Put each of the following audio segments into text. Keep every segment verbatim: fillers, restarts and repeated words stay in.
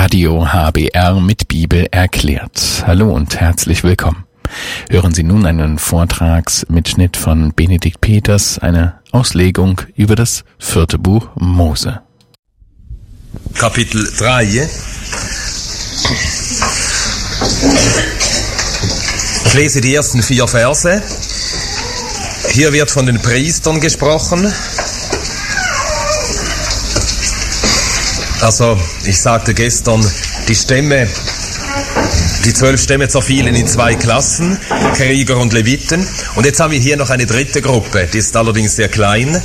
Radio H B R mit Bibel erklärt. Hallo und herzlich willkommen. Hören Sie nun einen Vortragsmitschnitt von Benedikt Peters, eine Auslegung über das vierte Buch Mose. Kapitel drei. Ich lese die ersten vier Verse. Hier wird von den Priestern gesprochen. Also, ich sagte gestern, die Stämme, die zwölf Stämme zerfielen in zwei Klassen, Krieger und Leviten. Und jetzt haben wir hier noch eine dritte Gruppe, die ist allerdings sehr klein,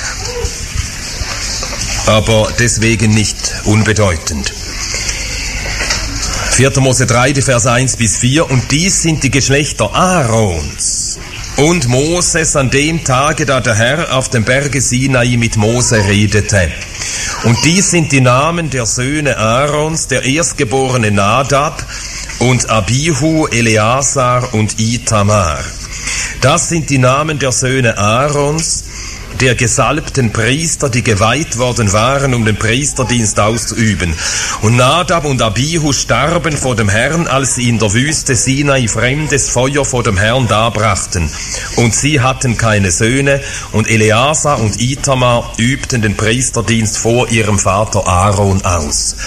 aber deswegen nicht unbedeutend. vierter Mose drei, die Verse eins bis vier. Und dies sind die Geschlechter Aarons und Moses an dem Tage, da der Herr auf dem Berge Sinai mit Mose redete. Und dies sind die Namen der Söhne Aarons, der erstgeborene Nadab und Abihu, Eleazar und Itamar. Das sind die Namen der Söhne Aarons, der gesalbten Priester, die geweiht worden waren, um den Priesterdienst auszuüben. Und Nadab und Abihu starben vor dem Herrn, als sie in der Wüste Sinai fremdes Feuer vor dem Herrn darbrachten. Und sie hatten keine Söhne, und Eleazar und Itamar übten den Priesterdienst vor ihrem Vater Aaron aus.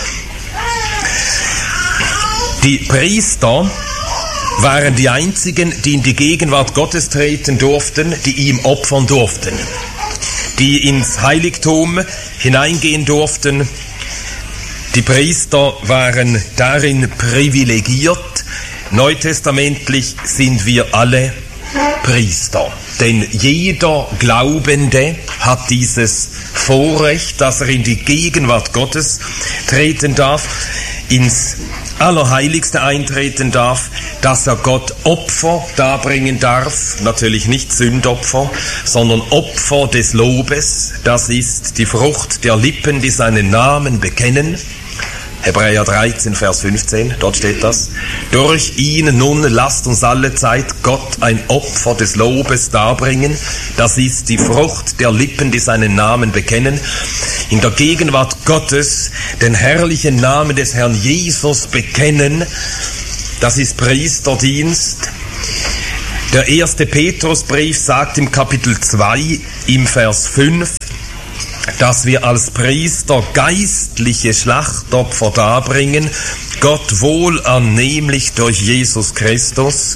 Die Priester waren die einzigen, die in die Gegenwart Gottes treten durften, die ihm opfern durften, die ins Heiligtum hineingehen durften. Die Priester waren darin privilegiert. Neutestamentlich sind wir alle Priester. Denn jeder Glaubende hat dieses Vorrecht, dass er in die Gegenwart Gottes treten darf, ins Allerheiligste eintreten darf, dass er Gott Opfer darbringen darf, natürlich nicht Sündopfer, sondern Opfer des Lobes. Das ist die Frucht der Lippen, die seinen Namen bekennen. Hebräer dreizehn, Vers fünfzehn, dort steht das. Durch ihn nun lasst uns alle Zeit Gott ein Opfer des Lobes darbringen. Das ist die Frucht der Lippen, die seinen Namen bekennen. In der Gegenwart Gottes den herrlichen Namen des Herrn Jesus bekennen. Das ist Priesterdienst. Der erste Petrusbrief sagt im Kapitel zwei, im Vers fünf, dass wir als Priester geistliche Schlachtopfer darbringen, Gott wohlannehmlich durch Jesus Christus.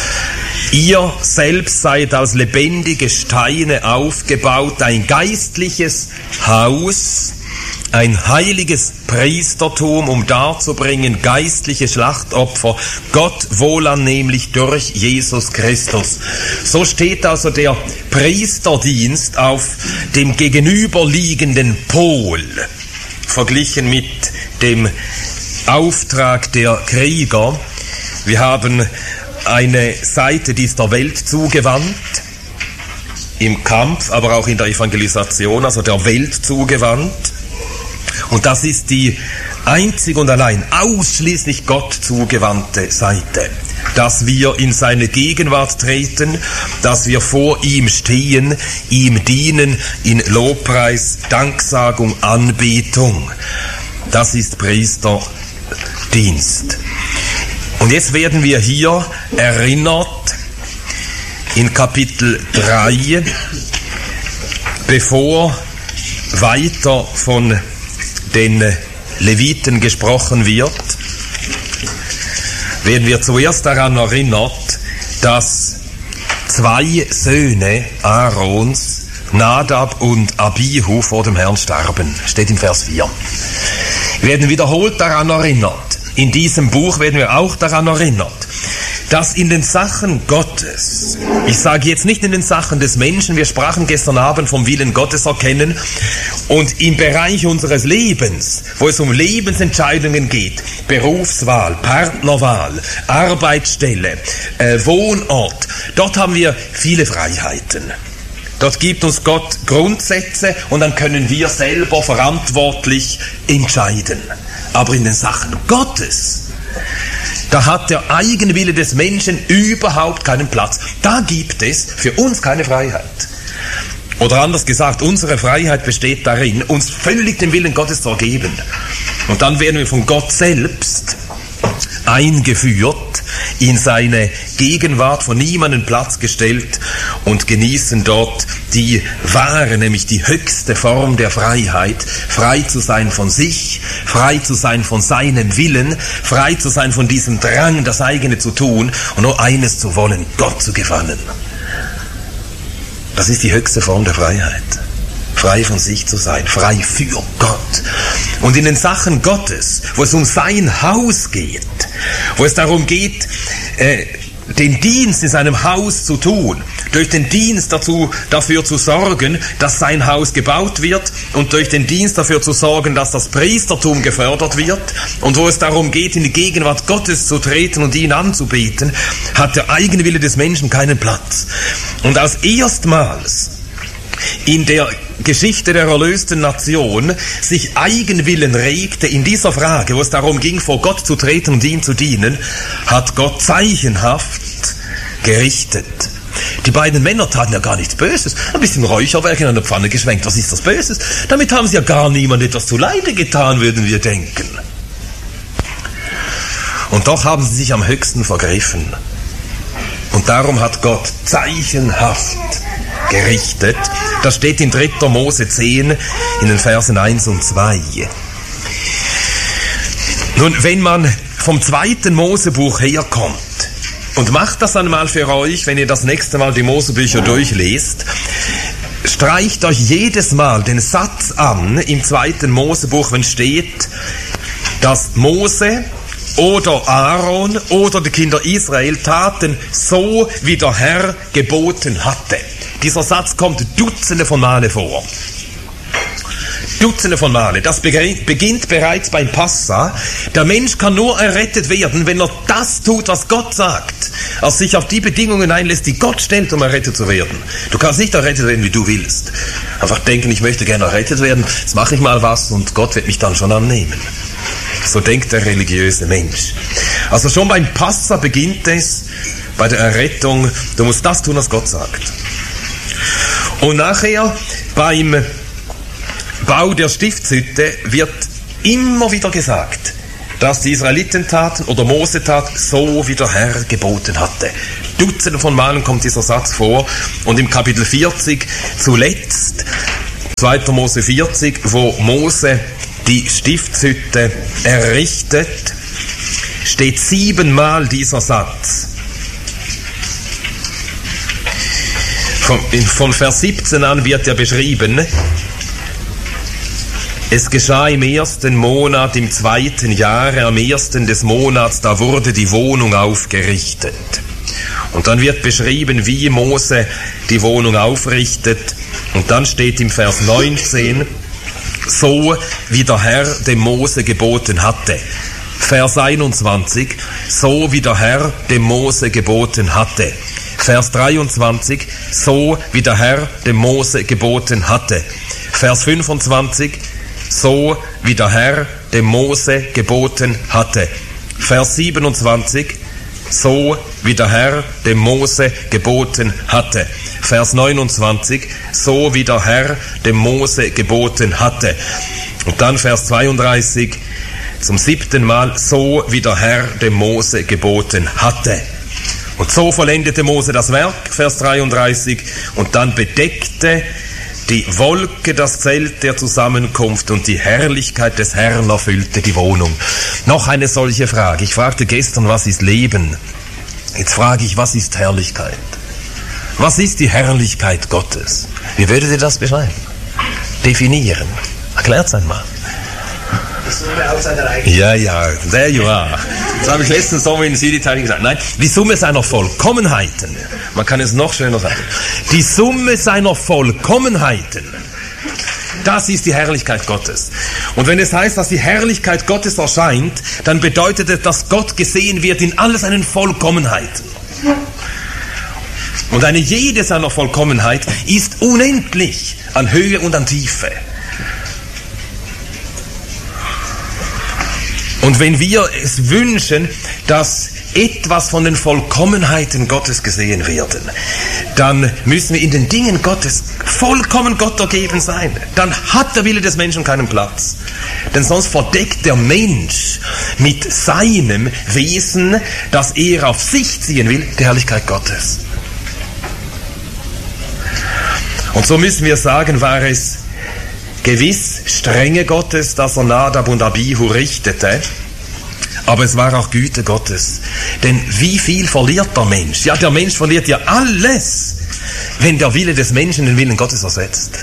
Ihr selbst seid als lebendige Steine aufgebaut, ein geistliches Haus, ein heiliges Priestertum, um darzubringen geistliche Schlachtopfer, Gott wohlannehmlich durch Jesus Christus. So steht also der Priesterdienst auf dem gegenüberliegenden Pol, verglichen mit dem Auftrag der Krieger. Wir haben eine Seite, die ist der Welt zugewandt, im Kampf, aber auch in der Evangelisation, also der Welt zugewandt. Und das ist die einzig und allein ausschließlich Gott zugewandte Seite, dass wir in seine Gegenwart treten, dass wir vor ihm stehen, ihm dienen in Lobpreis, Danksagung, Anbetung. Das ist Priesterdienst. Und jetzt werden wir hier erinnert in Kapitel drei, bevor weiter von den Leviten gesprochen wird, werden wir zuerst daran erinnert, dass zwei Söhne Aarons, Nadab und Abihu, vor dem Herrn starben. Steht im Vers vier. Wir werden wiederholt daran erinnert. In diesem Buch werden wir auch daran erinnert, dass in den Sachen Gottes, ich sage jetzt nicht in den Sachen des Menschen, wir sprachen gestern Abend vom Willen Gottes erkennen, und im Bereich unseres Lebens, wo es um Lebensentscheidungen geht, Berufswahl, Partnerwahl, Arbeitsstelle, äh, Wohnort, dort haben wir viele Freiheiten. Dort gibt uns Gott Grundsätze und dann können wir selber verantwortlich entscheiden. Aber in den Sachen Gottes, da hat der Eigenwille des Menschen überhaupt keinen Platz. Da gibt es für uns keine Freiheit. Oder anders gesagt, unsere Freiheit besteht darin, uns völlig dem Willen Gottes zu ergeben. Und dann werden wir von Gott selbst eingeführt, in seine Gegenwart, von niemandem Platz gestellt und genießen dort die wahre, nämlich die höchste Form der Freiheit, frei zu sein von sich, frei zu sein von seinem Willen, frei zu sein von diesem Drang, das eigene zu tun und nur eines zu wollen, Gott zu gefallen. Das ist die höchste Form der Freiheit. Frei von sich zu sein, frei für Gott. Und in den Sachen Gottes, wo es um sein Haus geht, wo es darum geht, äh, den Dienst in seinem Haus zu tun, durch den Dienst dazu, dafür zu sorgen, dass sein Haus gebaut wird und durch den Dienst dafür zu sorgen, dass das Priestertum gefördert wird und wo es darum geht, in die Gegenwart Gottes zu treten und ihn anzubeten, hat der Eigenwille des Menschen keinen Platz. Und als erstmals in der Geschichte der erlösten Nation sich Eigenwillen regte in dieser Frage, wo es darum ging, vor Gott zu treten und ihm zu dienen, hat Gott zeichenhaft gerichtet. Die beiden Männer taten ja gar nichts Böses. Ein bisschen Räucherwerk in einer Pfanne geschwenkt. Was ist das Böses? Damit haben sie ja gar niemand etwas zuleide getan, würden wir denken. Und doch haben sie sich am höchsten vergriffen. Und darum hat Gott zeichenhaft gerichtet. Das steht in dritter Mose zehn in den Versen eins und zwei. Nun, wenn man vom zweiten Mosebuch herkommt und macht das einmal für euch, wenn ihr das nächste Mal die Mosebücher durchlest, streicht euch jedes Mal den Satz an im zweiten Mosebuch, wenn steht, dass Mose oder Aaron oder die Kinder Israel taten so, wie der Herr geboten hatte. Dieser Satz kommt Dutzende von Male vor. Dutzende von Male. Das beginnt bereits beim Passa. Der Mensch kann nur errettet werden, wenn er das tut, was Gott sagt. Also sich auf die Bedingungen einlässt, die Gott stellt, um errettet zu werden. Du kannst nicht errettet werden, wie du willst. Einfach denken, ich möchte gerne errettet werden, jetzt mache ich mal was und Gott wird mich dann schon annehmen. So denkt der religiöse Mensch. Also schon beim Passa beginnt es, bei der Errettung, du musst das tun, was Gott sagt. Und nachher beim Bau der Stiftshütte wird immer wieder gesagt, dass die Israeliten taten oder Mose tat, so wie der Herr geboten hatte. Dutzende von Malen kommt dieser Satz vor und im Kapitel vierzig zuletzt, zweiter Mose vierzig, wo Mose die Stiftshütte errichtet, steht siebenmal dieser Satz. Von, von Vers siebzehn an wird ja beschrieben, es geschah im ersten Monat, im zweiten Jahre, am ersten des Monats, da wurde die Wohnung aufgerichtet. Und dann wird beschrieben, wie Mose die Wohnung aufrichtet. Und dann steht im Vers neunzehn, so wie der Herr dem Mose geboten hatte. Vers einundzwanzig, so wie der Herr dem Mose geboten hatte. Vers dreiundzwanzig, so wie der Herr dem Mose geboten hatte. Vers fünfundzwanzig, so wie der Herr dem Mose geboten hatte. Vers siebenundzwanzig, so wie der Herr dem Mose geboten hatte. Vers neunundzwanzig, so wie der Herr dem Mose geboten hatte. Und dann Vers zweiunddreißig, zum siebten Mal, so wie der Herr dem Mose geboten hatte. Und so vollendete Mose das Werk, Vers dreiunddreißig, und dann bedeckte die Wolke das Zelt der Zusammenkunft und die Herrlichkeit des Herrn erfüllte die Wohnung. Noch eine solche Frage. Ich fragte gestern, was ist Leben? Jetzt frage ich, was ist Herrlichkeit? Was ist die Herrlichkeit Gottes? Wie würdet ihr das beschreiben? Definieren. Erklärt's einmal. Ja, ja, there you are. Das habe ich letzten Sommer in Süditalien gesagt. Nein, die Summe seiner Vollkommenheiten. Man kann es noch schöner sagen. Die Summe seiner Vollkommenheiten. Das ist die Herrlichkeit Gottes. Und wenn es heißt, dass die Herrlichkeit Gottes erscheint, dann bedeutet es, dass Gott gesehen wird in all seinen Vollkommenheiten. Und eine jede seiner Vollkommenheit ist unendlich an Höhe und an Tiefe. Und wenn wir es wünschen, dass etwas von den Vollkommenheiten Gottes gesehen werden, dann müssen wir in den Dingen Gottes vollkommen Gott ergeben sein. Dann hat der Wille des Menschen keinen Platz. Denn sonst verdeckt der Mensch mit seinem Wesen, das er auf sich ziehen will, die Herrlichkeit Gottes. Und so müssen wir sagen, war es gewiss Strenge Gottes, dass er Nadab und Abihu richtete, aber es war auch Güte Gottes. Denn wie viel verliert der Mensch? Ja, der Mensch verliert ja alles, wenn der Wille des Menschen den Willen Gottes ersetzt.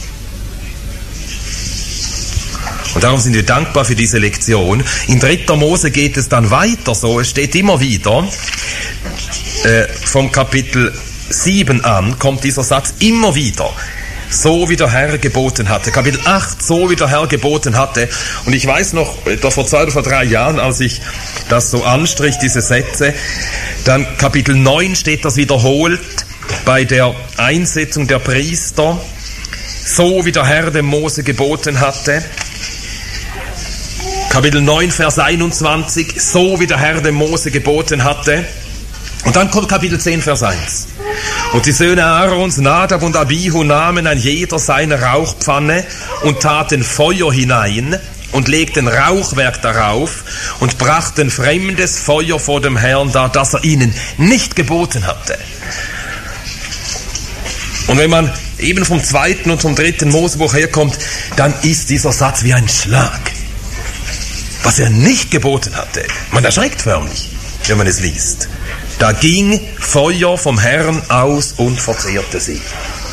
Und darum sind wir dankbar für diese Lektion. In dritter Mose geht es dann weiter so, es steht immer wieder, äh, vom Kapitel sieben an kommt dieser Satz immer wieder. So wie der Herr geboten hatte. Kapitel acht, so wie der Herr geboten hatte. Und ich weiß noch, da vor zwei oder vor drei Jahren, als ich das so anstrich, diese Sätze, dann Kapitel neun steht das wiederholt bei der Einsetzung der Priester. So wie der Herr dem Mose geboten hatte. Kapitel neun, Vers einundzwanzig, so wie der Herr dem Mose geboten hatte. Und dann kommt Kapitel zehn, Vers eins. Und die Söhne Aarons, Nadab und Abihu, nahmen ein jeder seine Rauchpfanne und taten Feuer hinein und legten Rauchwerk darauf und brachten fremdes Feuer vor dem Herrn dar, das er ihnen nicht geboten hatte. Und wenn man eben vom zweiten und vom dritten Mosebuch herkommt, dann ist dieser Satz wie ein Schlag. Was er nicht geboten hatte. Man erschreckt förmlich, wenn man es liest. Da ging Feuer vom Herrn aus und verzehrte sie.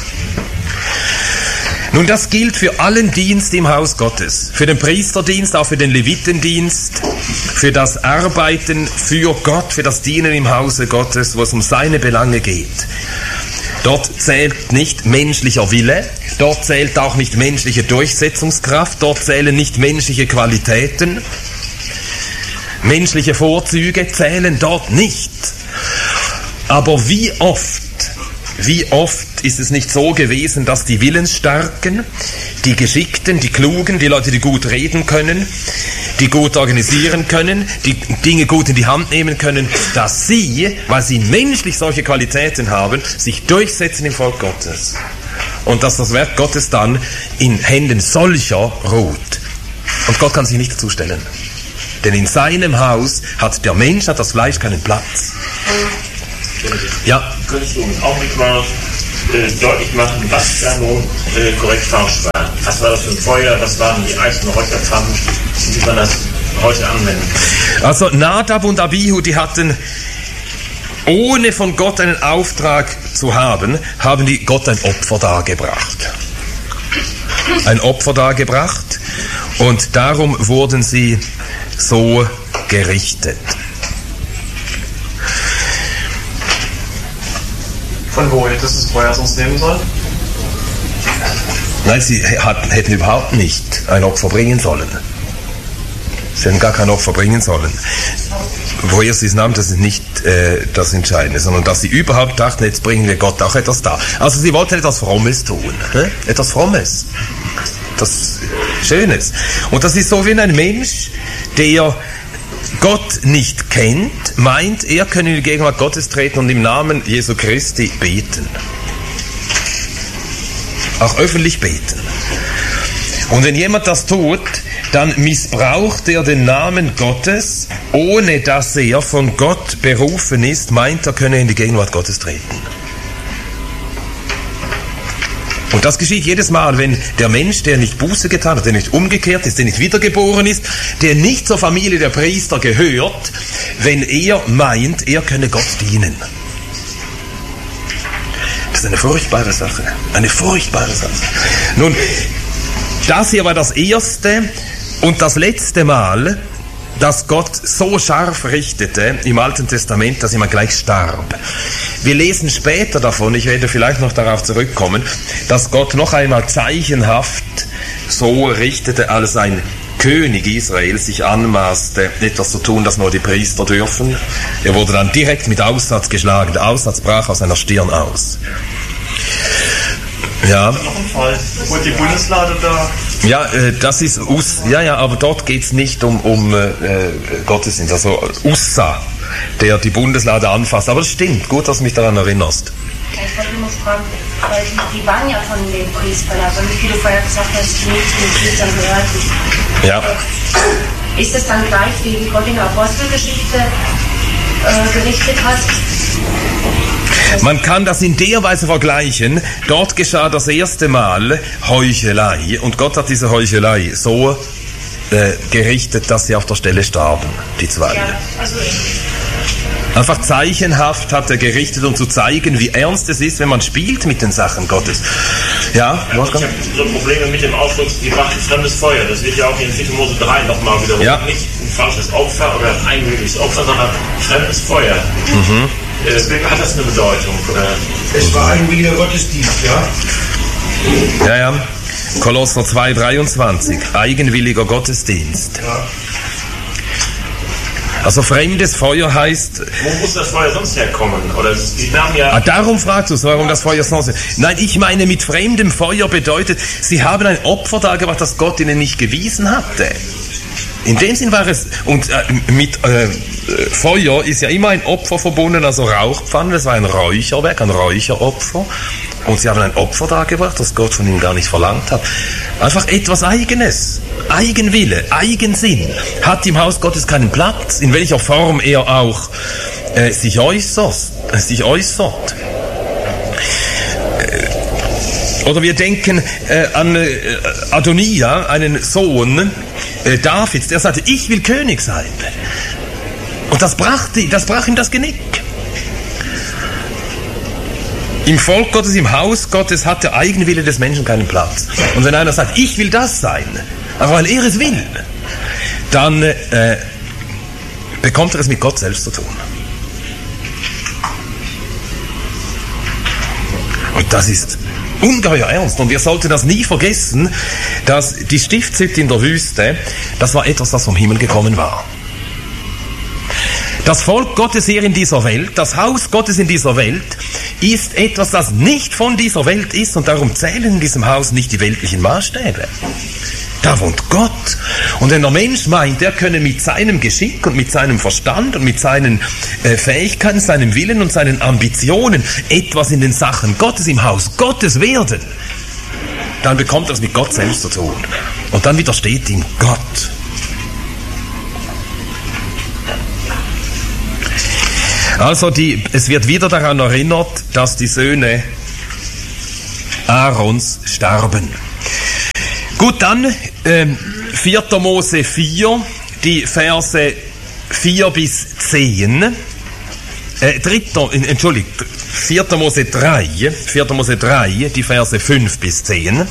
Nun, das gilt für allen Dienst im Haus Gottes. Für den Priesterdienst, auch für den Levitendienst, für das Arbeiten für Gott, für das Dienen im Hause Gottes, wo es um seine Belange geht. Dort zählt nicht menschlicher Wille, dort zählt auch nicht menschliche Durchsetzungskraft, dort zählen nicht menschliche Qualitäten, menschliche Vorzüge zählen dort nicht. Aber wie oft, wie oft ist es nicht so gewesen, dass die Willensstarken, die Geschickten, die Klugen, die Leute, die gut reden können, die gut organisieren können, die Dinge gut in die Hand nehmen können, dass sie, weil sie menschlich solche Qualitäten haben, sich durchsetzen im Volk Gottes. Und dass das Werk Gottes dann in Händen solcher ruht. Und Gott kann sich nicht dazu stellen. Denn in seinem Haus hat der Mensch, hat das Fleisch keinen Platz. Ja. Könntest du uns auch nicht mal äh, deutlich machen, was da nun äh, korrekt falsch war? Was war das für ein Feuer? Was waren die einzelnen Räucherpfannen? Wie man das heute anwenden kann? Also Nadab und Abihu, die hatten, ohne von Gott einen Auftrag zu haben, haben die Gott ein Opfer dargebracht. Ein Opfer dargebracht. Und darum wurden sie so gerichtet. Von wo hättest du das Feuer sonst nehmen sollen? Nein, sie hatten, hätten überhaupt nicht ein Opfer bringen sollen. Sie hätten gar kein Opfer bringen sollen. Woher sie es nahmen, das ist nicht äh, das Entscheidende, sondern dass sie überhaupt dachten, jetzt bringen wir Gott auch etwas dar. Also sie wollten etwas Frommes tun. Hä? Etwas Frommes. Etwas Schönes. Und das ist so wie ein Mensch, der Gott nicht kennt, meint, er könne in die Gegenwart Gottes treten und im Namen Jesu Christi beten. Auch öffentlich beten. Und wenn jemand das tut, dann missbraucht er den Namen Gottes, ohne dass er von Gott berufen ist, meint, er könne in die Gegenwart Gottes treten. Und das geschieht jedes Mal, wenn der Mensch, der nicht Buße getan hat, der nicht umgekehrt ist, der nicht wiedergeboren ist, der nicht zur Familie der Priester gehört, wenn er meint, er könne Gott dienen. Das ist eine furchtbare Sache. Eine furchtbare Sache. Nun, das hier war das erste und das letzte Mal, dass Gott so scharf richtete im Alten Testament, dass jemand gleich starb. Wir lesen später davon, ich werde vielleicht noch darauf zurückkommen, dass Gott noch einmal zeichenhaft so richtete, als ein König Israel sich anmaßte, etwas zu tun, das nur die Priester dürfen. Er wurde dann direkt mit Aussatz geschlagen. Der Aussatz brach aus seiner Stirn aus. Ja. Noch ein Fall, wo die Bundeslade da... Ja, äh, das ist Us, ja, ja, aber dort geht's nicht um, um äh, Gottesdienst, also Ussa. der die Bundeslade anfasst. Aber das stimmt, gut, dass du mich daran erinnerst. Ja, ich wollte nur fragen, weil die, die waren ja von den Priestern, also wie du vorher gesagt hast, die nicht den Priestern gehörten. Ja. Ist es dann gleich, wie Gott in der Apostelgeschichte äh, gerichtet hat? Man kann das in der Weise vergleichen. Dort geschah das erste Mal Heuchelei und Gott hat diese Heuchelei so äh, gerichtet, dass sie auf der Stelle starben, die zwei. Ja, also Einfach zeichenhaft hat er gerichtet, um zu zeigen, wie ernst es ist, wenn man spielt mit den Sachen Gottes. Ja, ja ich habe so Probleme mit dem Ausdruck, die brachten fremdes Feuer. Das wird ja auch in vierten Mose drei nochmal wiederholt. Ja. Nicht ein falsches Opfer oder ein einmütiges Opfer, sondern fremdes Feuer. Mhm. Deswegen hat das eine Bedeutung. Oder? Es war eigenwilliger Gottesdienst, ja? Ja, ja. Kolosser zwei dreiundzwanzig. Eigenwilliger Gottesdienst. Ja. Also fremdes Feuer heißt... Wo muss das Feuer sonst herkommen? Oder die nahmen ja... Ah, darum fragst du es, warum das Feuer sonst... Nein, ich meine, mit fremdem Feuer bedeutet, sie haben ein Opfer dargebracht, das Gott ihnen nicht gewiesen hatte. In dem Sinn war es... Und äh, mit äh, Feuer ist ja immer ein Opfer verbunden, also Rauchpfannen, das war ein Räucherwerk, ein Räucheropfer. Und sie haben ein Opfer dargebracht, das Gott von ihnen gar nicht verlangt hat. Einfach etwas Eigenes. Eigenwille, Eigensinn hat im Haus Gottes keinen Platz, in welcher Form er auch äh, sich äußert. Äh, sich äußert. Äh, oder wir denken äh, an äh, Adonia, einen Sohn äh, Davids, der sagte, ich will König sein. Und das brach, die, das brach ihm das Genick. Im Volk Gottes, im Haus Gottes hat der Eigenwille des Menschen keinen Platz. Und wenn einer sagt, ich will das sein, aber weil er es will, dann äh, bekommt er es mit Gott selbst zu tun. Und das ist ungeheuer ernst. Und wir sollten das nie vergessen, dass die Stiftshütte in der Wüste, das war etwas, das vom Himmel gekommen war. Das Volk Gottes hier in dieser Welt, das Haus Gottes in dieser Welt, ist etwas, das nicht von dieser Welt ist und darum zählen in diesem Haus nicht die weltlichen Maßstäbe. Da wohnt Gott. Und wenn der Mensch meint, er könne mit seinem Geschick und mit seinem Verstand und mit seinen äh, Fähigkeiten, seinem Willen und seinen Ambitionen etwas in den Sachen Gottes, im Haus Gottes werden, dann bekommt er es mit Gott selbst zu tun. Und dann widersteht ihm Gott. Also die, es wird wieder daran erinnert, dass die Söhne Aarons starben. Gut, dann ähm, vierter Mose vier, die Verse vier bis zehn. Äh, dritter, Entschuldigt, vierter Mose drei, vierter Mose drei, die Verse fünf bis zehn.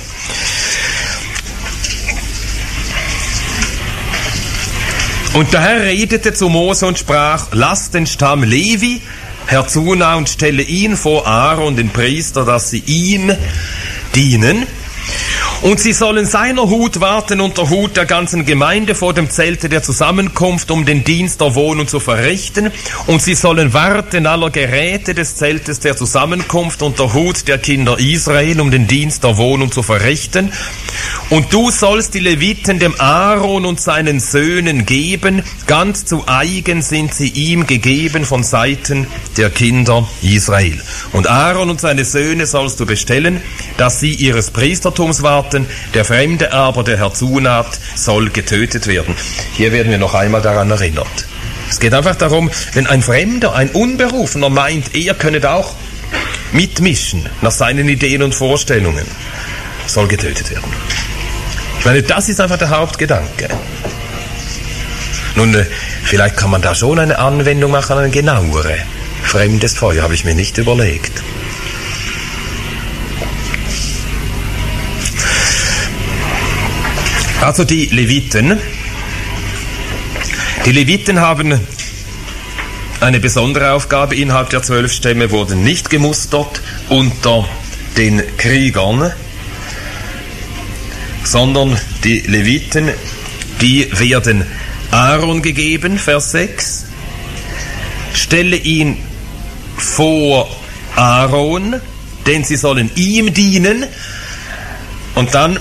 Und der Herr redete zu Mose und sprach, lass den Stamm Levi herzunahen und stelle ihn vor Aaron, den Priester, dass sie ihm dienen. Und sie sollen seiner Hut warten und der Hut der ganzen Gemeinde vor dem Zelte der Zusammenkunft, um den Dienst der Wohnung zu verrichten. Und sie sollen warten aller Geräte des Zeltes der Zusammenkunft und der Hut der Kinder Israel, um den Dienst der Wohnung zu verrichten. Und du sollst die Leviten dem Aaron und seinen Söhnen geben, ganz zu eigen sind sie ihm gegeben von Seiten der Kinder Israel. Und Aaron und seine Söhne sollst du bestellen, dass sie ihres Priestertums warten, der Fremde aber, der herzunaht, soll getötet werden. Hier werden wir noch einmal daran erinnert. Es geht einfach darum, wenn ein Fremder, ein Unberufener meint, er könne da auch mitmischen nach seinen Ideen und Vorstellungen, soll getötet werden. Ich meine, das ist einfach der Hauptgedanke. Nun, äh, vielleicht kann man da schon eine Anwendung machen, eine genauere. Fremdes Feuer habe ich mir nicht überlegt. Also die Leviten. Die Leviten haben eine besondere Aufgabe. Innerhalb der zwölf Stämme wurden nicht gemustert unter den Kriegern, sondern die Leviten, die werden Aaron gegeben, Vers sechs. Stelle ihn vor Aaron, denn sie sollen ihm dienen. Und dann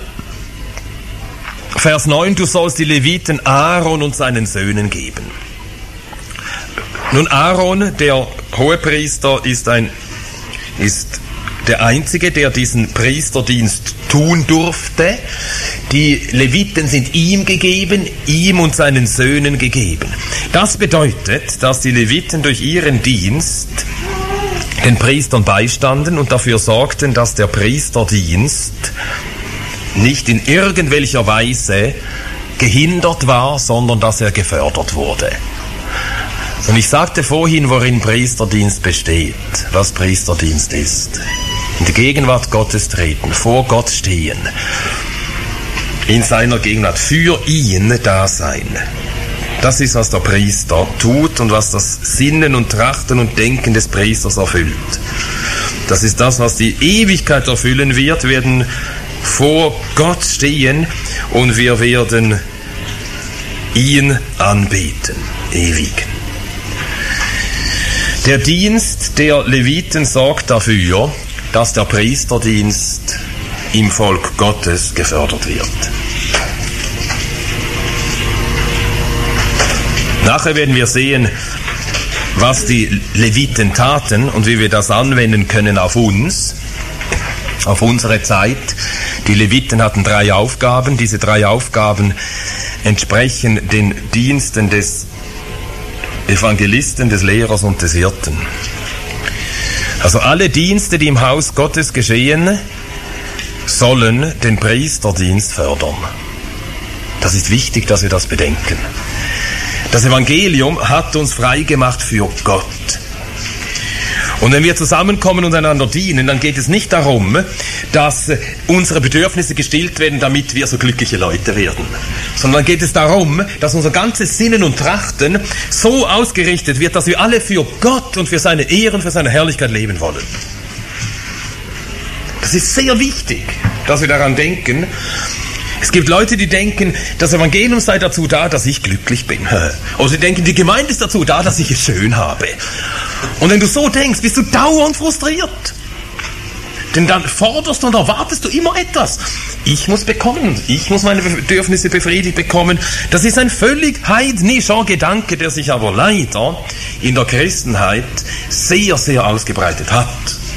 Vers neun, du sollst die Leviten Aaron und seinen Söhnen geben. Nun, Aaron, der Hohepriester, ist ein, ist der Einzige, der diesen Priesterdienst tun durfte. Die Leviten sind ihm gegeben, ihm und seinen Söhnen gegeben. Das bedeutet, dass die Leviten durch ihren Dienst den Priestern beistanden und dafür sorgten, dass der Priesterdienst nicht in irgendwelcher Weise gehindert war, sondern dass er gefördert wurde. Und ich sagte vorhin, worin Priesterdienst besteht, was Priesterdienst ist. In die Gegenwart Gottes treten, vor Gott stehen, in seiner Gegenwart, für ihn da sein. Das ist, was der Priester tut und was das Sinnen und Trachten und Denken des Priesters erfüllt. Das ist das, was die Ewigkeit erfüllen wird. Wir werden vor Gott stehen und wir werden ihn anbeten, ewig. Der Dienst der Leviten sorgt dafür, dass der Priesterdienst im Volk Gottes gefördert wird. Nachher werden wir sehen, was die Leviten taten und wie wir das anwenden können auf uns, auf unsere Zeit. Die Leviten hatten drei Aufgaben. Diese drei Aufgaben entsprechen den Diensten des Evangelisten, des Lehrers und des Hirten. Also alle Dienste, die im Haus Gottes geschehen, sollen den Priesterdienst fördern. Das ist wichtig, dass wir das bedenken. Das Evangelium hat uns freigemacht für Gott. Und wenn wir zusammenkommen und einander dienen, dann geht es nicht darum, dass unsere Bedürfnisse gestillt werden, damit wir so glückliche Leute werden. Sondern geht es darum, dass unser ganzes Sinnen und Trachten so ausgerichtet wird, dass wir alle für Gott und für seine Ehre und für seine Herrlichkeit leben wollen. Das ist sehr wichtig, dass wir daran denken. Es gibt Leute, die denken, das Evangelium sei dazu da, dass ich glücklich bin. Oder sie denken, die Gemeinde ist dazu da, dass ich es schön habe. Und wenn du so denkst, bist du dauernd frustriert. Denn dann forderst und erwartest du immer etwas. Ich muss bekommen, ich muss meine Bedürfnisse befriedigt bekommen. Das ist ein völlig heidnischer Gedanke, der sich aber leider in der Christenheit sehr, sehr ausgebreitet hat.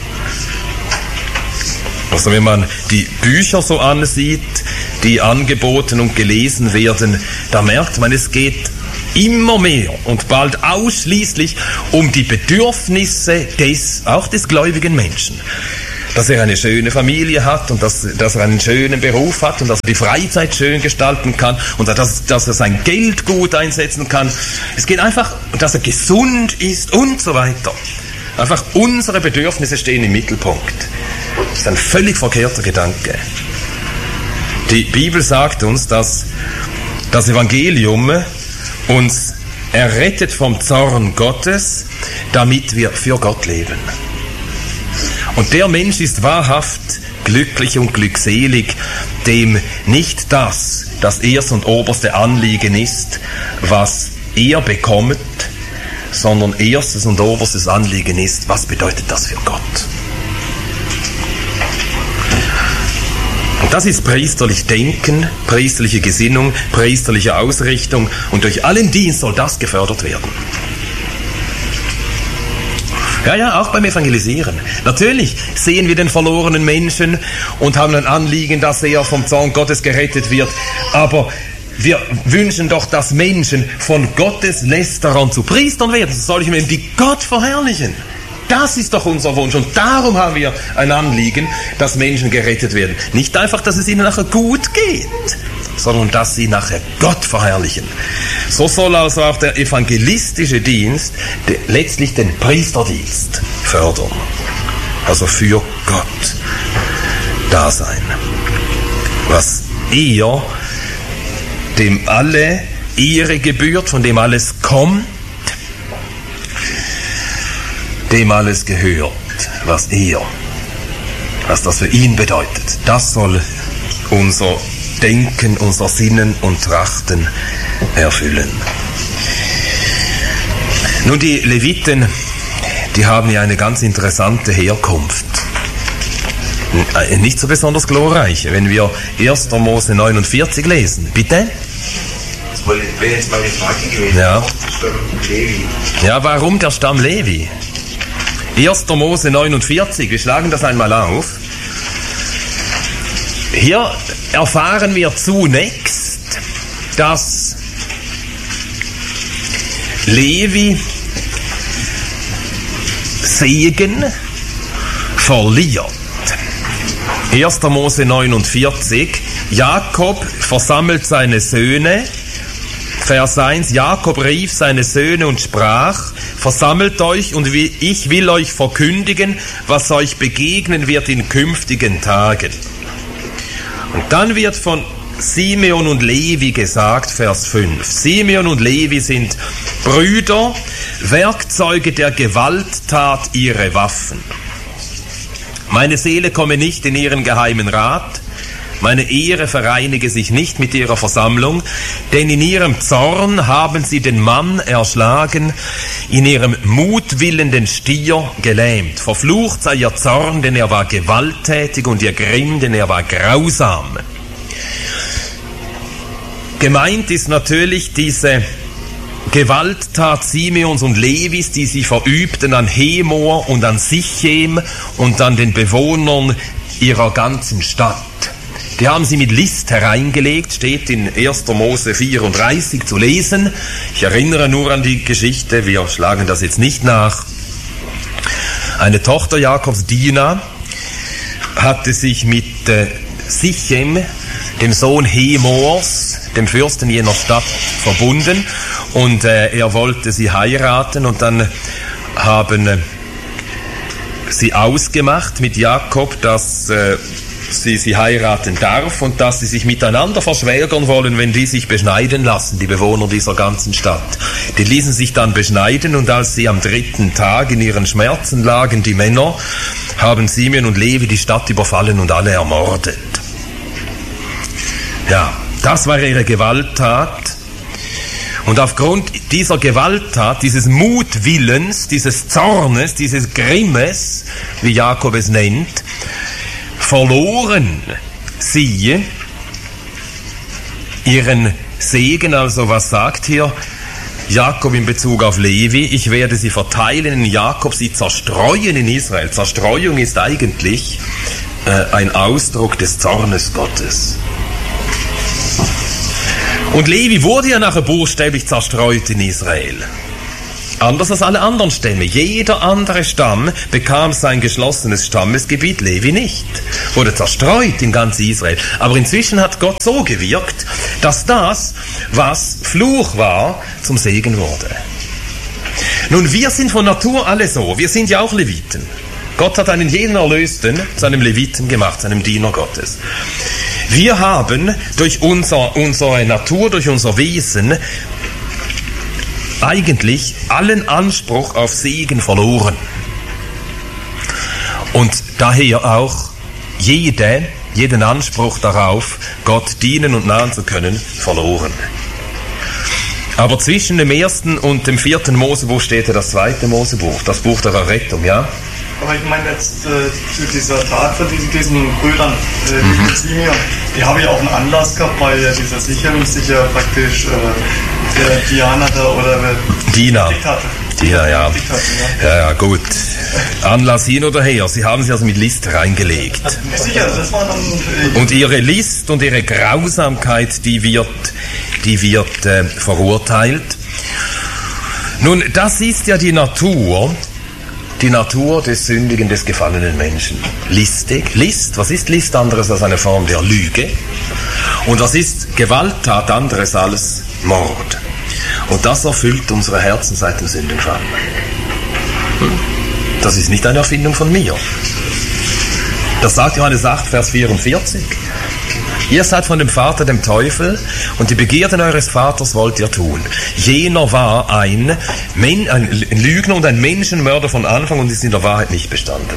Also wenn man die Bücher so ansieht, die angeboten und gelesen werden, da merkt man, es geht immer mehr und bald ausschließlich um die Bedürfnisse des, auch des gläubigen Menschen. Dass er eine schöne Familie hat und dass, dass er einen schönen Beruf hat und dass er die Freizeit schön gestalten kann und dass, dass er sein Geld gut einsetzen kann. Es geht einfach, dass er gesund ist und so weiter. Einfach unsere Bedürfnisse stehen im Mittelpunkt. Das ist ein völlig verkehrter Gedanke. Die Bibel sagt uns, dass das Evangelium uns errettet vom Zorn Gottes, damit wir für Gott leben. Und der Mensch ist wahrhaft glücklich und glückselig, dem nicht das, das erste und oberste Anliegen ist, was er bekommt, sondern erstes und oberstes Anliegen ist, was bedeutet das für Gott? Das ist priesterlich Denken, priesterliche Gesinnung, priesterliche Ausrichtung und durch allen Dienst soll das gefördert werden. Ja, ja, auch beim Evangelisieren. Natürlich sehen wir den verlorenen Menschen und haben ein Anliegen, dass er vom Zorn Gottes gerettet wird, aber wir wünschen doch, dass Menschen von Gottes Lästerern zu Priestern werden, zu solchen Menschen, die Gott verherrlichen. Das ist doch unser Wunsch und darum haben wir ein Anliegen, dass Menschen gerettet werden. Nicht einfach, dass es ihnen nachher gut geht, sondern dass sie nachher Gott verherrlichen. So soll also auch der evangelistische Dienst de, letztlich den Priesterdienst fördern. Also für Gott da sein. Was er, dem alle Ehre gebührt, von dem alles kommt, dem alles gehört, was er, was das für ihn bedeutet. Das soll unser Denken, unser Sinnen und Trachten erfüllen. Nun, die Leviten, die haben ja eine ganz interessante Herkunft. Nicht so besonders glorreich. Wenn wir erster Mose neunundvierzig lesen, bitte? wäre jetzt meine Frage gewesen. Ja. Levi. Ja, warum der Stamm Levi? erster Mose neunundvierzig, wir schlagen das einmal auf. Hier erfahren wir zunächst, dass Levi Segen verliert. erster Mose neunundvierzig, Jakob versammelt seine Söhne. Vers eins, Jakob rief seine Söhne und sprach, versammelt euch und ich will euch verkündigen, was euch begegnen wird in künftigen Tagen. Und dann wird von Simeon und Levi gesagt, Vers fünf. Simeon und Levi sind Brüder, Werkzeuge der Gewalttat, ihre Waffen. Meine Seele komme nicht in ihren geheimen Rat, meine Ehre vereinige sich nicht mit ihrer Versammlung, denn in ihrem Zorn haben sie den Mann erschlagen, in ihrem Mutwillen den Stier gelähmt. Verflucht sei ihr Zorn, denn er war gewalttätig, und ihr Grimm, denn er war grausam. Gemeint ist natürlich diese Gewalttat Simeons und Levis, die sie verübten an Hemor und an Sichem und an den Bewohnern ihrer ganzen Stadt. Die haben sie mit List hereingelegt, steht in erster Mose vierunddreißig zu lesen. Ich erinnere nur an die Geschichte, wir schlagen das jetzt nicht nach. Eine Tochter Jakobs, Dina, hatte sich mit äh, Sichem, dem Sohn Hemors, dem Fürsten jener Stadt, verbunden, und äh, er wollte sie heiraten, und dann haben äh, sie ausgemacht mit Jakob, dass äh, sie sie heiraten darf und dass sie sich miteinander verschwägern wollen, wenn die sich beschneiden lassen, die Bewohner dieser ganzen Stadt. Die ließen sich dann beschneiden, und als sie am dritten Tag in ihren Schmerzen lagen, die Männer, haben Simeon und Levi die Stadt überfallen und alle ermordet. Ja, das war ihre Gewalttat. Und aufgrund dieser Gewalttat, dieses Mutwillens, dieses Zornes, dieses Grimmes, wie Jakob es nennt, verloren sie ihren Segen. Also was sagt hier Jakob in Bezug auf Levi? Ich werde sie verteilen in Jakob, sie zerstreuen in Israel. Zerstreuung ist eigentlich äh, ein Ausdruck des Zornes Gottes. Und Levi wurde ja nachher buchstäblich zerstreut in Israel. Anders als alle anderen Stämme. Jeder andere Stamm bekam sein geschlossenes Stammesgebiet, Levi nicht. Wurde zerstreut in ganz Israel. Aber inzwischen hat Gott so gewirkt, dass das, was Fluch war, zum Segen wurde. Nun, wir sind von Natur alle so. Wir sind ja auch Leviten. Gott hat einen jeden Erlösten zu einem Leviten gemacht, zu einem Diener Gottes. Wir haben durch unser, unsere Natur, durch unser Wesen eigentlich allen Anspruch auf Segen verloren. Und daher auch jede, jeden Anspruch darauf, Gott dienen und nahen zu können, verloren. Aber zwischen dem ersten und dem vierten Mosebuch steht ja das zweite Mosebuch, das Buch der Errettung, ja? Aber ich meine jetzt äh, zu dieser Tat von diesen, diesen Brüdern, äh, mhm. die Simeon, die haben ja auch einen Anlass gehabt, weil ja dieser Sichem sich ja praktisch äh, der Diana da oder äh, Dina. hatte. Dina, ja. Hatte, ja. Ja, ja, gut. Anlass hin oder her, sie haben sie also mit List reingelegt. Sicher, das war dann... Äh, und ihre List und ihre Grausamkeit, die wird, die wird äh, verurteilt. Nun, das ist ja die Natur... Die Natur des sündigen, des gefallenen Menschen. Listig. List, was ist List anderes als eine Form der Lüge? Und was ist Gewalttat anderes als Mord? Und das erfüllt unsere Herzen seit dem Sündenfall. Das ist nicht eine Erfindung von mir. Das sagt Johannes acht, Vers vierundvierzig. Ihr seid von dem Vater, dem Teufel, und die Begierden eures Vaters wollt ihr tun. Jener war ein, Men- ein Lügner und ein Menschenmörder von Anfang und ist in der Wahrheit nicht bestanden.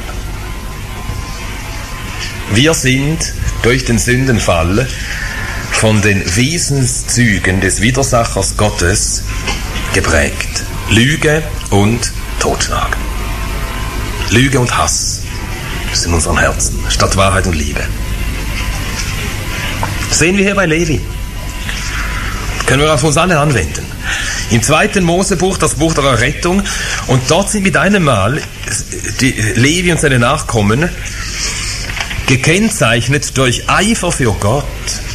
Wir sind durch den Sündenfall von den Wesenszügen des Widersachers Gottes geprägt. Lüge und Totschlag. Lüge und Hass ist in unseren Herzen, statt Wahrheit und Liebe. Sehen wir hier bei Levi. Können wir auf uns alle anwenden. Im zweiten Mosebuch, das Buch der Errettung, und dort sind mit einem Mal die Levi und seine Nachkommen gekennzeichnet durch Eifer für Gott.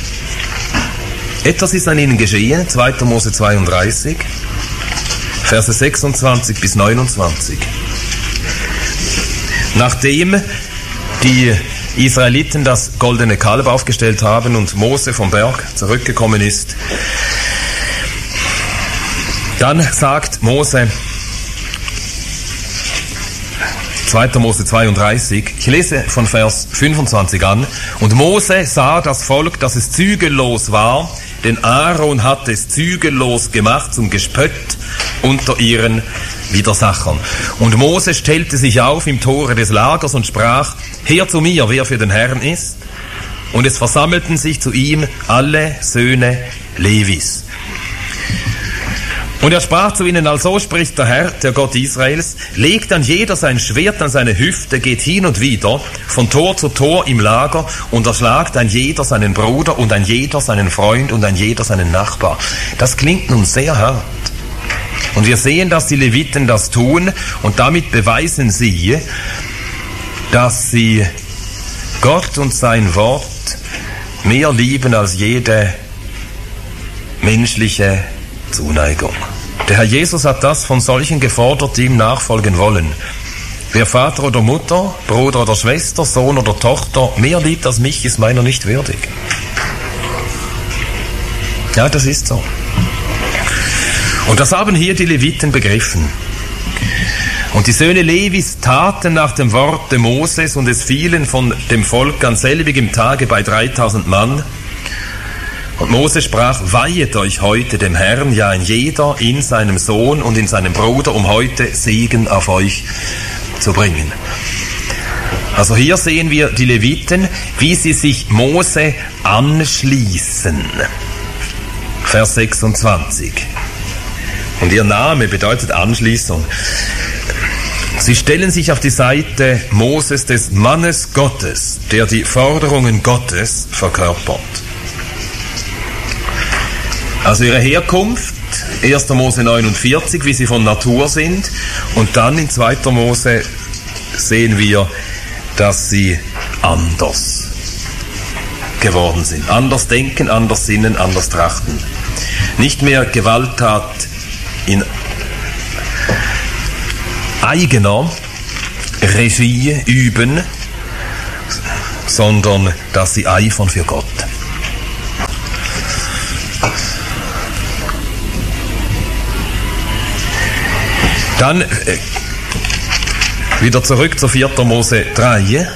Etwas ist an ihnen geschehen, zweiter Mose zweiunddreißig, Verse sechsundzwanzig bis neunundzwanzig. Nachdem die Israeliten das goldene Kalb aufgestellt haben und Mose vom Berg zurückgekommen ist, dann sagt Mose, zweiter Mose zweiunddreißig, ich lese von Vers fünfundzwanzig an, und Mose sah das Volk, dass es zügellos war, denn Aaron hat es zügellos gemacht zum Gespött unter ihren Widersachern. Und Mose stellte sich auf im Tore des Lagers und sprach, her zu mir, wer für den Herrn ist. Und es versammelten sich zu ihm alle Söhne Levis. Und er sprach zu ihnen, also spricht der Herr, der Gott Israels, legt dann jeder sein Schwert an seine Hüfte, geht hin und wieder von Tor zu Tor im Lager und erschlagt ein jeder seinen Bruder und ein jeder seinen Freund und ein jeder seinen Nachbar. Das klingt nun sehr hart. Und wir sehen, dass die Leviten das tun und damit beweisen sie, dass sie Gott und sein Wort mehr lieben als jede menschliche Zuneigung. Der Herr Jesus hat das von solchen gefordert, die ihm nachfolgen wollen. Wer Vater oder Mutter, Bruder oder Schwester, Sohn oder Tochter mehr liebt als mich, ist meiner nicht würdig. Ja, das ist so. Und das haben hier die Leviten begriffen. Und die Söhne Levis taten nach dem Worte Moses, und es fielen von dem Volk an selbigem Tage bei dreitausend Mann. Und Mose sprach, weihet euch heute dem Herrn, ja ein jeder in seinem Sohn und in seinem Bruder, um heute Segen auf euch zu bringen. Also hier sehen wir die Leviten, wie sie sich Mose anschließen. Vers sechsundzwanzig. Und ihr Name bedeutet Anschließung. Sie stellen sich auf die Seite Moses, des Mannes Gottes, der die Forderungen Gottes verkörpert. Also ihre Herkunft, erster Mose neunundvierzig, wie sie von Natur sind, und dann in zweiter Mose sehen wir, dass sie anders geworden sind. Anders denken, anders sinnen, anders trachten. Nicht mehr Gewalttat in eigener Regie üben, sondern dass sie eifern für Gott. Dann äh, wieder zurück zu vierter Mose drei.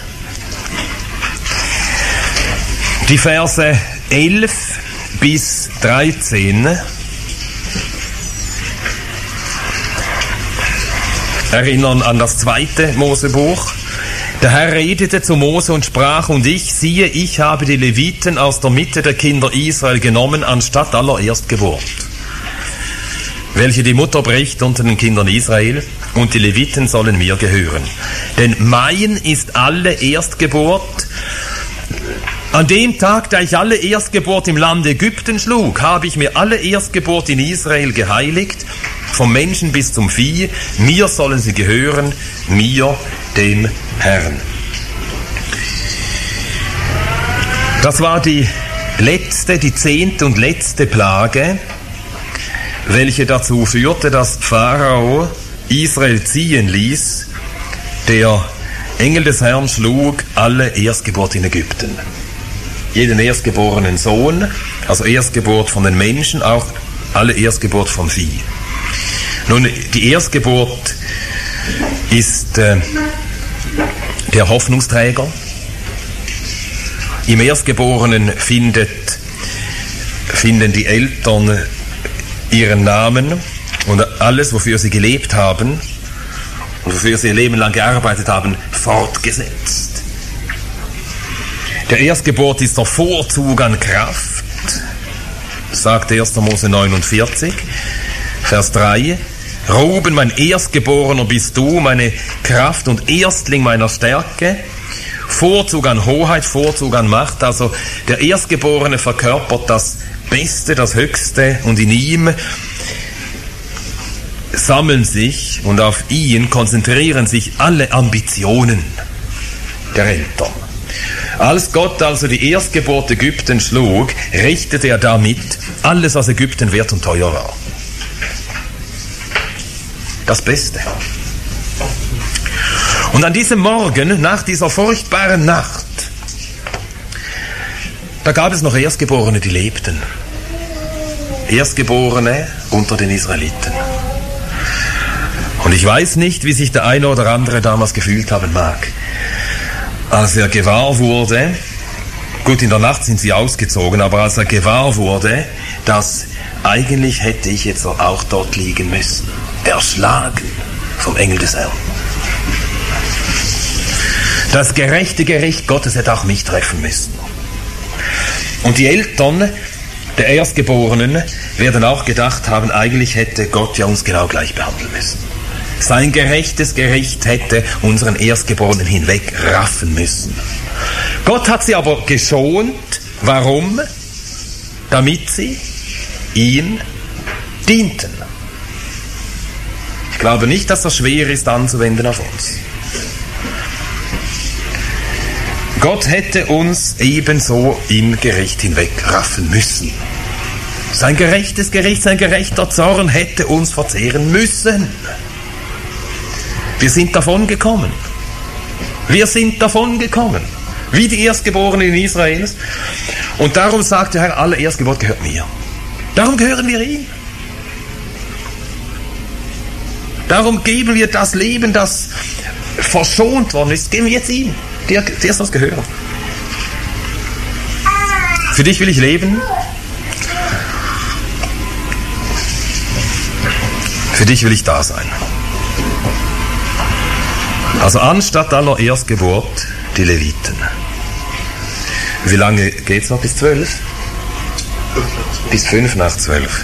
Die Verse elf bis dreizehn erinnern an das zweite Mosebuch. Der Herr redete zu Mose und sprach, und ich, siehe, ich habe die Leviten aus der Mitte der Kinder Israel genommen, anstatt aller Erstgeburt, welche die Mutter bricht unter den Kindern Israel, und die Leviten sollen mir gehören. Denn mein ist alle Erstgeburt. An dem Tag, da ich alle Erstgeburt im Land Ägypten schlug, habe ich mir alle Erstgeburt in Israel geheiligt, vom Menschen bis zum Vieh. Mir sollen sie gehören, mir, dem Herrn. Das war die letzte, die zehnte und letzte Plage, welche dazu führte, dass Pharao Israel ziehen ließ. Der Engel des Herrn schlug alle Erstgeburt in Ägypten. Jeden erstgeborenen Sohn, also Erstgeburt von den Menschen, auch alle Erstgeburt von Vieh. Nun, die Erstgeburt ist äh, der Hoffnungsträger. Im Erstgeborenen findet, finden die Eltern ihren Namen und alles, wofür sie gelebt haben und wofür sie ihr Leben lang gearbeitet haben, fortgesetzt. Der Erstgeburt ist der Vorzug an Kraft, sagt erster Mose neunundvierzig, Vers drei. Ruben, mein Erstgeborener bist du, meine Kraft und Erstling meiner Stärke. Vorzug an Hoheit, Vorzug an Macht. Also der Erstgeborene verkörpert das Beste, das Höchste, und in ihm sammeln sich und auf ihn konzentrieren sich alle Ambitionen der Eltern. Als Gott also die Erstgeburt Ägypten schlug, richtete er damit alles, was Ägypten wert und teuer war. Das Beste. Und an diesem Morgen, nach dieser furchtbaren Nacht, da gab es noch Erstgeborene, die lebten. Erstgeborene unter den Israeliten. Und ich weiß nicht, wie sich der eine oder andere damals gefühlt haben mag, als er gewahr wurde, gut, in der Nacht sind sie ausgezogen, aber als er gewahr wurde, dass eigentlich hätte ich jetzt auch dort liegen müssen, erschlagen vom Engel des Herrn. Das gerechte Gericht Gottes hätte auch mich treffen müssen. Und die Eltern der Erstgeborenen werden auch gedacht haben, eigentlich hätte Gott ja uns genau gleich behandeln müssen. Sein gerechtes Gericht hätte unseren Erstgeborenen hinwegraffen müssen. Gott hat sie aber geschont. Warum? Damit sie ihm dienten. Ich glaube nicht, dass das schwer ist anzuwenden auf uns. Gott hätte uns ebenso im Gericht hinwegraffen müssen. Sein gerechtes Gericht, sein gerechter Zorn hätte uns verzehren müssen. Wir sind davon gekommen. Wir sind davon gekommen. Wie die Erstgeborenen in Israels. Und darum sagt der Herr, alle Erstgeburt gehört mir. Darum gehören wir ihm. Darum geben wir das Leben, das verschont worden ist, geben wir jetzt ihm. Dir, dir soll es gehören. Für dich will ich leben. Für dich will ich da sein. Also anstatt aller Erstgeburt die Leviten. Wie lange geht es noch? Bis zwölf? Bis fünf nach zwölf.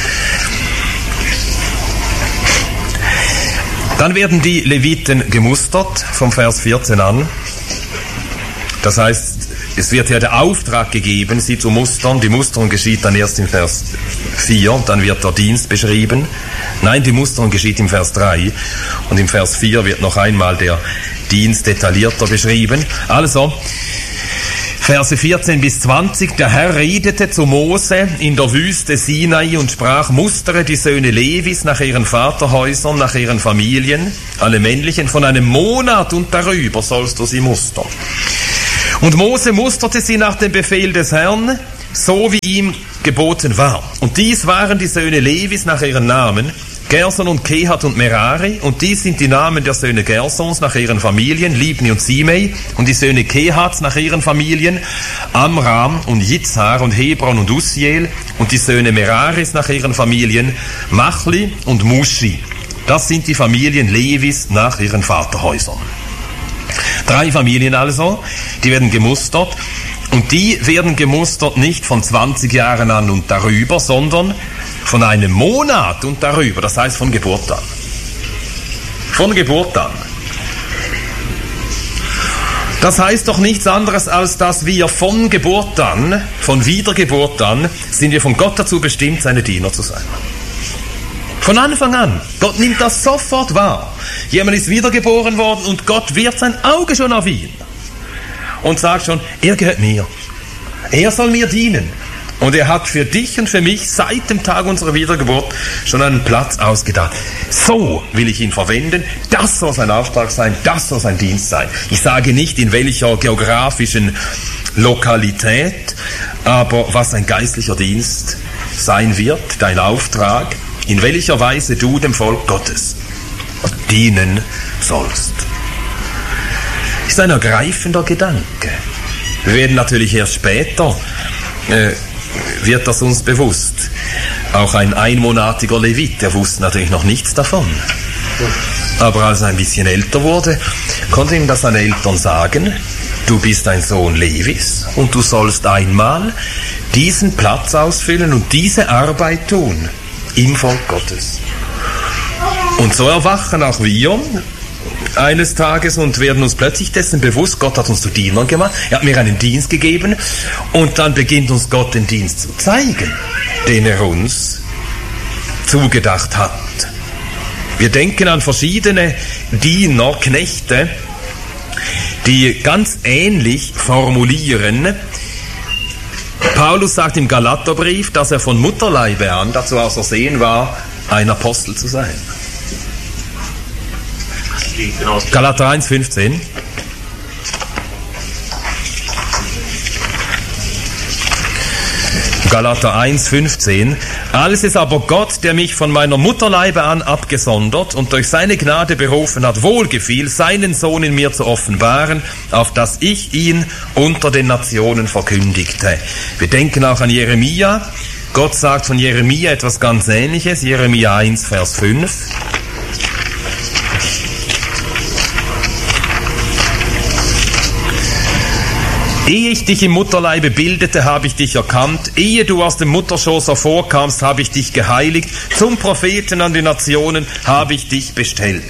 Dann werden die Leviten gemustert vom Vers vierzehn an. Das heißt, es wird ja der Auftrag gegeben, sie zu mustern. Die Musterung geschieht dann erst im Vers vier, und dann wird der Dienst beschrieben. Nein, die Musterung geschieht im Vers drei, und im Vers vier wird noch einmal der Dienst detaillierter beschrieben. Also, Verse vierzehn bis zwanzig, der Herr redete zu Mose in der Wüste Sinai und sprach, mustere die Söhne Levis nach ihren Vaterhäusern, nach ihren Familien, alle männlichen, von einem Monat und darüber sollst du sie mustern. Und Mose musterte sie nach dem Befehl des Herrn, so wie ihm geboten war. Und dies waren die Söhne Levis nach ihren Namen, Gerson und Kehat und Merari, und dies sind die Namen der Söhne Gersons nach ihren Familien, Libni und Simei, und die Söhne Kehats nach ihren Familien, Amram und Jitzhar und Hebron und Ussiel, und die Söhne Meraris nach ihren Familien, Machli und Mushi. Das sind die Familien Levis nach ihren Vaterhäusern. Drei Familien also, die werden gemustert, und die werden gemustert nicht von zwanzig Jahren an und darüber, sondern von einem Monat und darüber, das heißt von Geburt an. Von Geburt an. Das heißt doch nichts anderes, als dass wir von Geburt an, von Wiedergeburt an, sind wir von Gott dazu bestimmt, seine Diener zu sein. Von Anfang an. Gott nimmt das sofort wahr. Jemand ist wiedergeboren worden und Gott wirft sein Auge schon auf ihn und sagt schon, er gehört mir. Er soll mir dienen. Und er hat für dich und für mich seit dem Tag unserer Wiedergeburt schon einen Platz ausgedacht. So will ich ihn verwenden. Das soll sein Auftrag sein. Das soll sein Dienst sein. Ich sage nicht, in welcher geografischen Lokalität, aber was ein geistlicher Dienst sein wird, dein Auftrag, in welcher Weise du dem Volk Gottes dienen sollst. Ist ein ergreifender Gedanke. Wir werden natürlich erst später äh, wird das uns bewusst. Auch ein einmonatiger Levit, der wusste natürlich noch nichts davon. Aber als er ein bisschen älter wurde, konnte ihm das seine Eltern sagen, du bist ein Sohn Levis und du sollst einmal diesen Platz ausfüllen und diese Arbeit tun im Volk Gottes. Und so erwachen auch wir eines Tages und werden uns plötzlich dessen bewusst, Gott hat uns zu Dienern gemacht, er hat mir einen Dienst gegeben und dann beginnt uns Gott den Dienst zu zeigen, den er uns zugedacht hat. Wir denken an verschiedene Diener, Knechte, die ganz ähnlich formulieren. Paulus sagt im Galaterbrief, dass er von Mutterleibe an dazu ausersehen war, ein Apostel zu sein. Galater eins, fünfzehn. Galater eins, fünfzehn. Alles ist aber Gott, der mich von meiner Mutterleibe an abgesondert und durch seine Gnade berufen hat, wohlgefiel, seinen Sohn in mir zu offenbaren, auf dass ich ihn unter den Nationen verkündigte. Wir denken auch an Jeremia. Gott sagt von Jeremia etwas ganz Ähnliches. Jeremia eins, Vers fünf. Ehe ich dich im Mutterleibe bildete, habe ich dich erkannt. Ehe du aus dem Mutterschoß hervorkamst, habe ich dich geheiligt. Zum Propheten an die Nationen habe ich dich bestellt.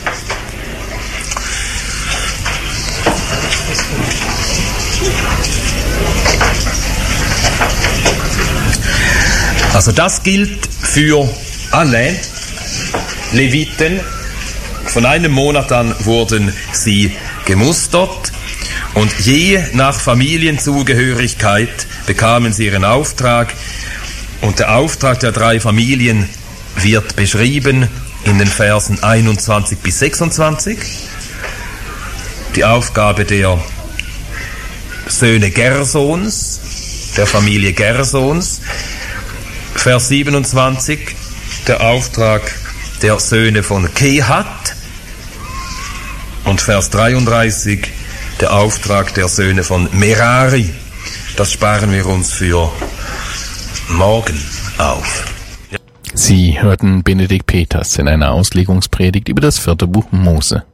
Also das gilt für alle Leviten. Von einem Monat an wurden sie gemustert. Und je nach Familienzugehörigkeit bekamen sie ihren Auftrag. Und der Auftrag der drei Familien wird beschrieben in den Versen einundzwanzig bis sechsundzwanzig. Die Aufgabe der Söhne Gersons, der Familie Gersons. Vers siebenundzwanzig, der Auftrag der Söhne von Kehat. Und Vers dreiunddreißig, der Auftrag der Söhne von Merari. Das sparen wir uns für morgen auf. Sie hörten Benedikt Peters in einer Auslegungspredigt über das vierte Buch Mose.